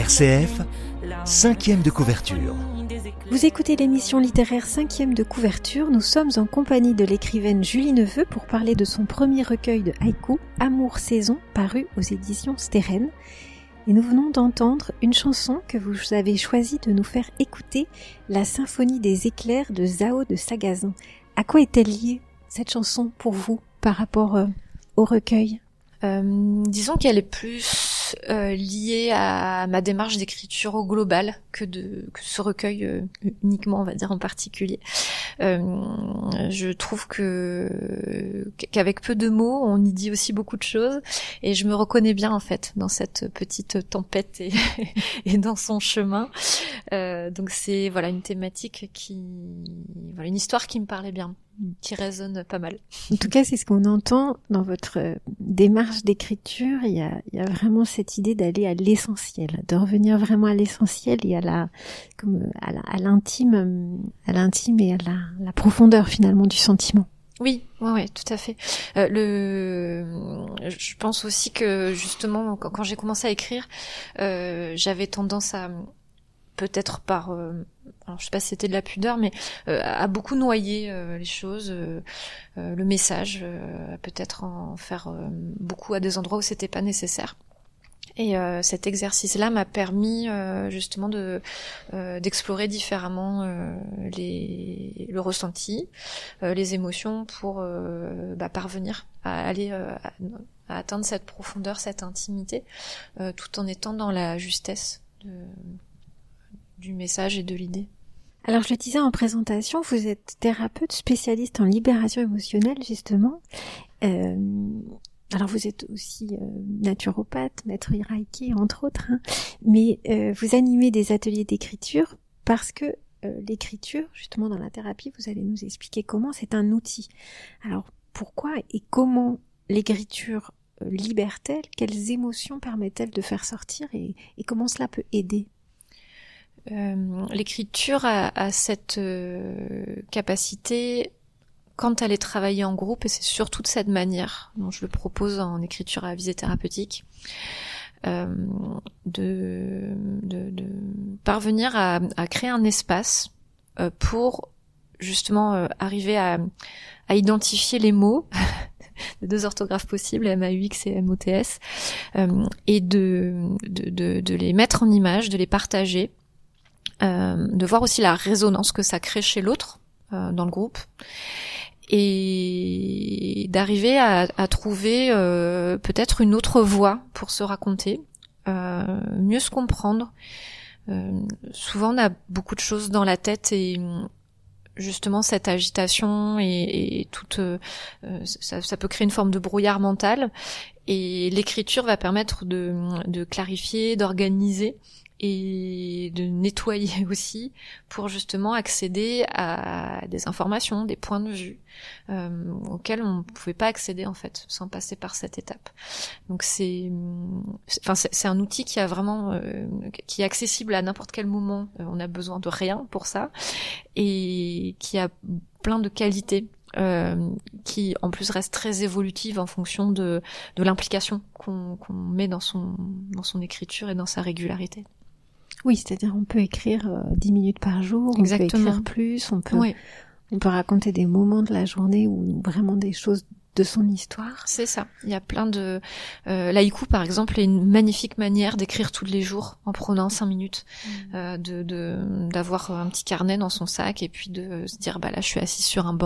RCF, 5e de couverture. Vous écoutez l'émission littéraire 5e de couverture. Nous sommes en compagnie de l'écrivaine Julie Neveu pour parler de son premier recueil de haïkus, Amour Saison, paru aux éditions Steren. Et nous venons d'entendre une chanson que vous avez choisi de nous faire écouter, la Symphonie des éclairs de Zao de Sagazan. À quoi est-elle liée, cette chanson, pour vous, par rapport au recueil ? Disons qu'elle est plus liée à ma démarche d'écriture au global que ce recueil uniquement, on va dire, en particulier. Je trouve qu'avec peu de mots, on y dit aussi beaucoup de choses, et je me reconnais bien en fait dans cette petite tempête et dans son chemin. Donc c'est une thématique une histoire qui me parlait bien, qui résonne pas mal. En tout cas, c'est ce qu'on entend dans votre démarche d'écriture. Il y a vraiment cette idée d'aller à l'essentiel, de revenir vraiment à l'essentiel et à l'intime et à la profondeur finalement du sentiment. Oui, tout à fait. Je pense aussi que justement, quand j'ai commencé à écrire, j'avais tendance à, peut-être par, alors je sais pas si c'était de la pudeur, mais à beaucoup noyer les choses, le message, peut-être en faire beaucoup à des endroits où c'était pas nécessaire. Et cet exercice-là m'a permis justement d'explorer différemment le ressenti, les émotions pour parvenir à aller à atteindre cette profondeur, cette intimité, tout en étant dans la justesse du message et de l'idée. Alors je le disais en présentation, vous êtes thérapeute spécialiste en libération émotionnelle justement. Alors vous êtes aussi naturopathe, maître Reiki entre autres, mais vous animez des ateliers d'écriture parce que l'écriture, justement dans la thérapie, vous allez nous expliquer comment c'est un outil. Alors pourquoi et comment l'écriture libère-t-elle, quelles émotions permet-elle de faire sortir et comment cela peut aider ? L'écriture a cette capacité, quand elle est travaillée en groupe, et c'est surtout de cette manière dont je le propose en écriture à visée thérapeutique, de parvenir à créer un espace pour justement arriver à identifier les mots, les deux orthographes possibles, MAUX et MOTS, et de les mettre en image, de les partager, de voir aussi la résonance que ça crée chez l'autre dans le groupe, et d'arriver à trouver peut-être une autre voie pour se raconter, mieux se comprendre. Souvent on a beaucoup de choses dans la tête, et justement cette agitation et toute ça peut créer une forme de brouillard mental, et l'écriture va permettre de clarifier, d'organiser et de nettoyer aussi, pour justement accéder à des informations, des points de vue auxquels on ne pouvait pas accéder en fait sans passer par cette étape. Donc c'est un outil qui a vraiment qui est accessible à n'importe quel moment. On a besoin de rien pour ça, et qui a plein de qualités qui en plus reste très évolutive en fonction de l'implication qu'on met dans son écriture et dans sa régularité. Oui, c'est-à-dire on peut écrire 10 minutes par jour, Exactement. On peut écrire plus, on peut raconter des moments de la journée ou vraiment des choses de son histoire. C'est ça. Il y a plein de l'haïku par exemple est une magnifique manière d'écrire tous les jours en prenant 5 minutes, d'avoir un petit carnet dans son sac et puis de se dire là je suis assise sur un banc